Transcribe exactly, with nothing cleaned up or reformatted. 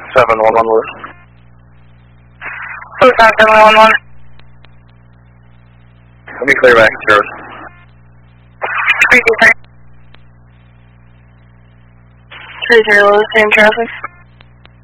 seven one one Lewis. Lewis nine seven one one. Let me clear back to yours. three two three. three zero, same traffic.